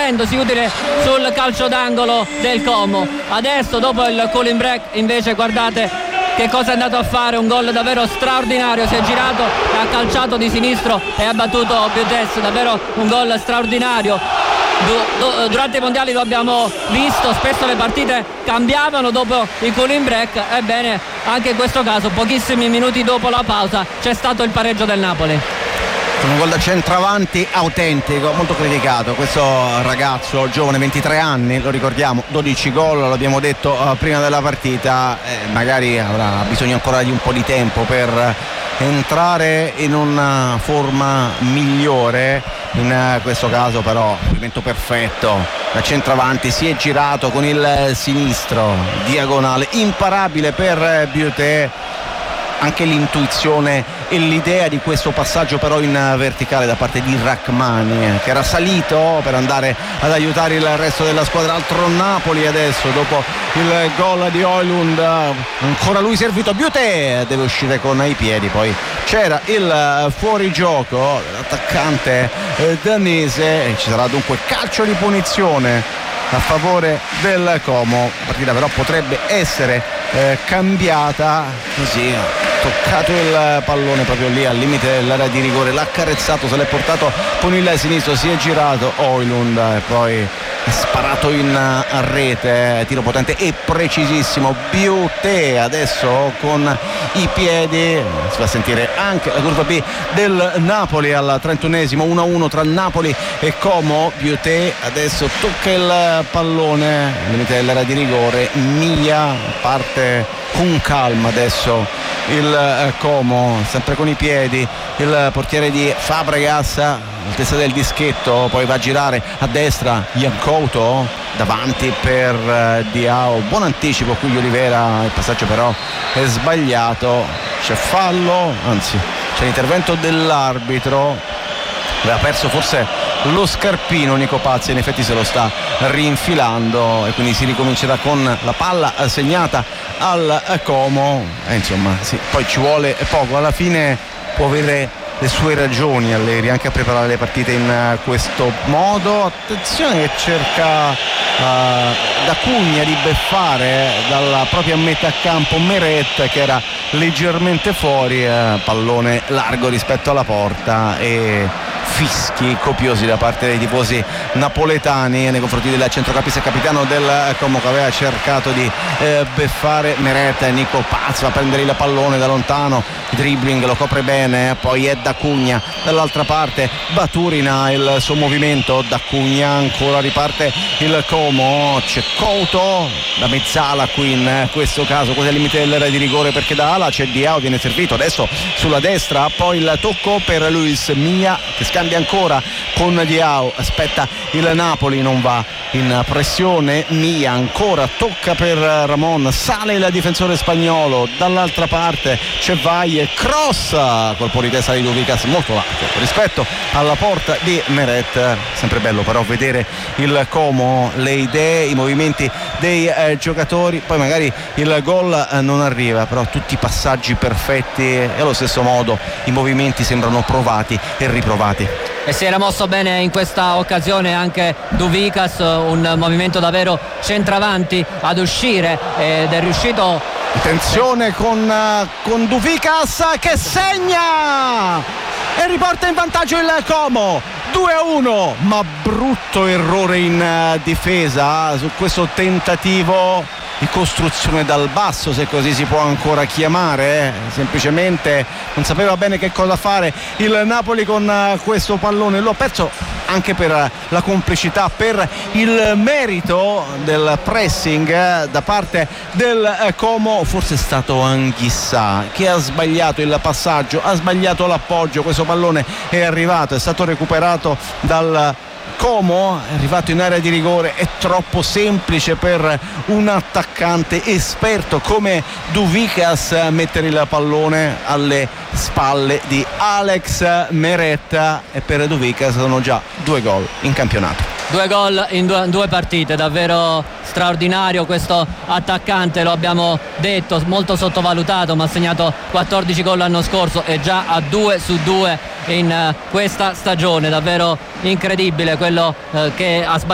rendendosi utile sul calcio d'angolo del Como. Adesso dopo il cooling break invece guardate che cosa è andato a fare, un gol davvero straordinario, si è girato, ha calciato di sinistro e ha battuto Biutes, davvero un gol straordinario. Durante i mondiali lo abbiamo visto, spesso le partite cambiavano dopo il cooling break, ebbene anche in questo caso pochissimi minuti dopo la pausa c'è stato il pareggio del Napoli. Un gol da centravanti autentico, molto criticato questo ragazzo giovane, 23 anni, lo ricordiamo, 12 gol, l'abbiamo detto prima della partita, magari avrà bisogno ancora di un po' di tempo per entrare in una forma migliore. In questo caso però movimento perfetto da centravanti, si è girato con il sinistro, diagonale, imparabile per Biutes. Anche l'intuizione e l'idea di questo passaggio però in verticale da parte di Rachmani, che era salito per andare ad aiutare il resto della squadra. Altro Napoli adesso dopo il gol di Højlund, ancora lui servito, Biutes deve uscire con i piedi, poi c'era il fuorigioco dell'attaccante danese, ci sarà dunque calcio di punizione a favore del Como. La partita però potrebbe essere cambiata, così toccato il pallone proprio lì al limite dell'area di rigore, l'ha carezzato, se l'è portato con il sinistro, si è girato Højlund e poi ha sparato in rete, tiro potente e precisissimo. Biutes adesso con i piedi, si fa sentire anche la curva B del Napoli al 31esimo, 1-1 tra Napoli e Como. Biutes adesso tocca il pallone al limite dell'area di rigore, Mia parte con calma adesso il Como, sempre con i piedi, il portiere di Fabregas all'altezza del dischetto, poi va a girare a destra Iancouto davanti per Diao, buon anticipo qui di Olivera, il passaggio però è sbagliato, c'è fallo, anzi c'è l'intervento dell'arbitro, aveva perso forse lo scarpino Nico Pazzi, in effetti se lo sta rinfilando e quindi si ricomincerà con la palla segnata al Como, insomma sì, poi ci vuole poco, alla fine può avere le sue ragioni Allegri anche a preparare le partite in questo modo. Attenzione che cerca D'Acunha di beffare dalla propria metà campo Meret, che era leggermente fuori, pallone largo rispetto alla porta e fischi copiosi da parte dei tifosi napoletani nei confronti del centrocampista e capitano del Como, che aveva cercato di beffare Meret. Nico Paz va a prendere il pallone da lontano, dribbling, lo copre bene, poi è D'Acunha dall'altra parte, Baturina il suo movimento, D'Acunha ancora, riparte il Como, c'è Couto da mezzala qui in questo caso, quasi al limite dell'area di rigore perché da ala c'è Diao, viene servito adesso sulla destra, poi il tocco per Luis Mia che scambia ancora con Diao, aspetta il Napoli, non va in pressione, Mia ancora tocca per Ramon, sale il difensore spagnolo, dall'altra parte c'è Valle, cross, colpo di testa di Duvicas molto largo rispetto alla porta di Meret. Sempre bello però vedere il Como, le idee, i movimenti dei giocatori, poi magari il gol non arriva, però tutti i passaggi perfetti e allo stesso modo i movimenti sembrano provati e riprovati. E si era mosso bene in questa occasione anche Duvicas, un movimento davvero centravanti ad uscire ed è riuscito. Attenzione con Duvicas che segna e riporta in vantaggio il Como, 2-1, ma brutto errore in difesa su questo tentativo di costruzione dal basso, se così si può ancora chiamare, semplicemente non sapeva bene che cosa fare il Napoli con questo pallone, lo ha perso anche per la complicità, per il merito del pressing da parte del Como, forse è stato Anghissà che ha sbagliato il passaggio, ha sbagliato l'appoggio, questo pallone è arrivato, è stato recuperato dal Como, è arrivato in area di rigore, è troppo semplice per un attaccante esperto come Duvicas mettere il pallone alle spalle di Alex Meret, e per Duvicas sono già 2 gol in campionato. 2 gol in due partite, davvero straordinario questo attaccante, lo abbiamo detto, molto sottovalutato, ma ha segnato 14 gol l'anno scorso e già a 2 su 2 in questa stagione, davvero incredibile quello che ha sbagliato